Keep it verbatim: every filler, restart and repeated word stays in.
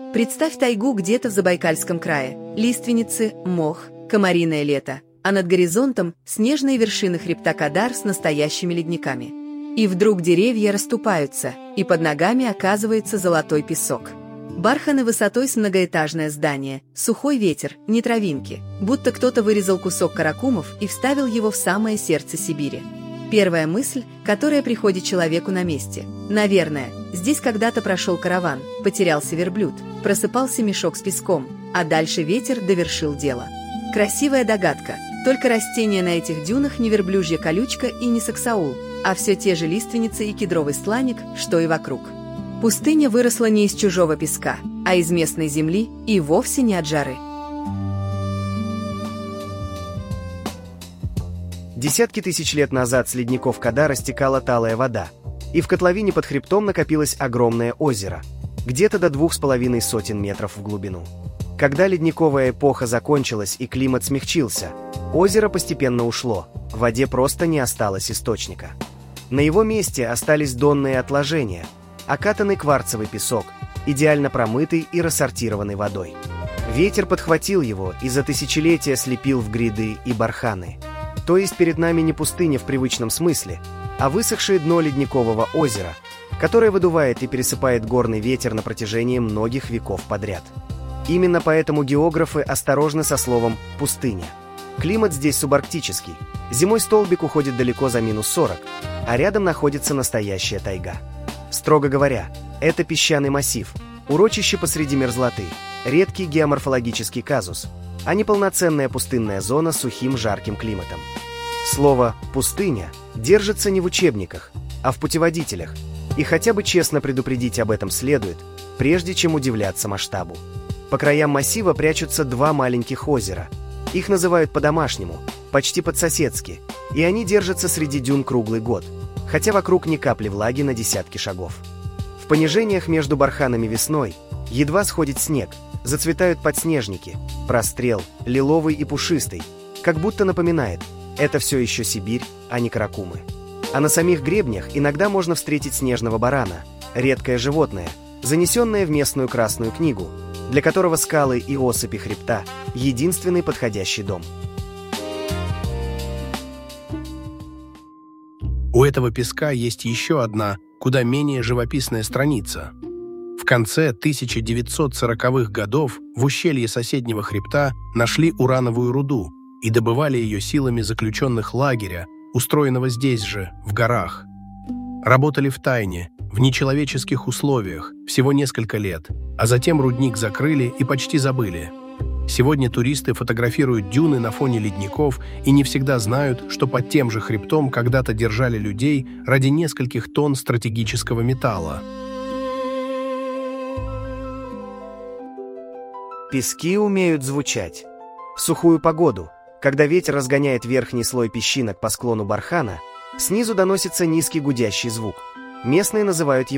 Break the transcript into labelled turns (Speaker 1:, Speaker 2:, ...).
Speaker 1: Представь тайгу где-то в Забайкальском крае. Лиственницы, мох, комариное лето, а над горизонтом снежные вершины хребта Кадар с настоящими ледниками. И вдруг деревья расступаются, и под ногами оказывается золотой песок. Барханы высотой с многоэтажное здание, сухой ветер, не травинки, будто кто-то вырезал кусок каракумов и вставил его в самое сердце Сибири. Первая мысль, которая приходит человеку на месте. Наверное, здесь когда-то прошел караван, потерялся верблюд, просыпался мешок с песком, а дальше ветер довершил дело. Красивая догадка, только растения на этих дюнах не верблюжья колючка и не саксаул, а все те же лиственницы и кедровый сланик, что и вокруг. Пустыня выросла не из чужого песка, а из местной земли и вовсе не от жары.
Speaker 2: Десятки тысяч лет назад с ледников Кадара стекала талая вода, и в котловине под хребтом накопилось огромное озеро, где-то до двух с половиной сотен метров в глубину. Когда ледниковая эпоха закончилась и климат смягчился, озеро постепенно ушло, в воде просто не осталось источника. На его месте остались донные отложения, окатанный кварцевый песок, идеально промытый и рассортированный водой. Ветер подхватил его и за тысячелетия слепил в гряды и барханы. То есть перед нами не пустыня в привычном смысле, а высохшее дно ледникового озера, которое выдувает и пересыпает горный ветер на протяжении многих веков подряд. Именно поэтому географы осторожны со словом «пустыня». Климат здесь субарктический, зимой столбик уходит далеко за минус сорок, а рядом находится настоящая тайга. Строго говоря, это песчаный массив, урочище посреди мерзлоты, редкий геоморфологический казус, а не полноценная пустынная зона с сухим жарким климатом. Слово «пустыня» держится не в учебниках, а в путеводителях, и хотя бы честно предупредить об этом следует, прежде чем удивляться масштабу. По краям массива прячутся два маленьких озера. Их называют по-домашнему, почти по-соседски, и они держатся среди дюн круглый год, хотя вокруг ни капли влаги на десятки шагов. В понижениях между барханами весной едва сходит снег, зацветают подснежники, прострел, лиловый и пушистый, как будто напоминает, это все еще Сибирь, а не Каракумы. А на самих гребнях иногда можно встретить снежного барана, редкое животное, занесенное в местную Красную книгу, для которого скалы и осыпи хребта – единственный подходящий дом.
Speaker 3: У этого песка есть еще одна, куда менее живописная страница. В конце тысяча девятьсот сороковых годов в ущелье соседнего хребта нашли урановую руду и добывали ее силами заключенных лагеря, устроенного здесь же, в горах. Работали втайне, в нечеловеческих условиях, всего несколько лет, а затем рудник закрыли и почти забыли. Сегодня туристы фотографируют дюны на фоне ледников и не всегда знают, что под тем же хребтом когда-то держали людей ради нескольких тонн стратегического металла.
Speaker 2: Пески умеют звучать. В сухую погоду, когда ветер разгоняет верхний слой песчинок по склону бархана, снизу доносится низкий гудящий звук. Местные называют его